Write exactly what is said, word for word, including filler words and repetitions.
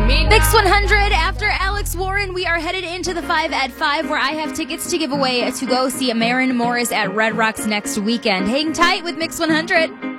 Mix one hundred, after Alex Warren, we are headed into the five at five, where I have tickets to give away to go see Maren Morris at Red Rocks next weekend. Hang tight with Mix one hundred.